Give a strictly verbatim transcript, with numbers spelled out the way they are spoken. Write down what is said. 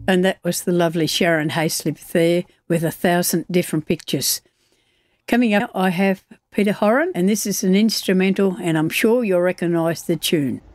And that was the lovely Sharon Hayslip there with a thousand different pictures. Coming up, I have Peter Horan, and this is an instrumental, and I'm sure you'll recognise the tune.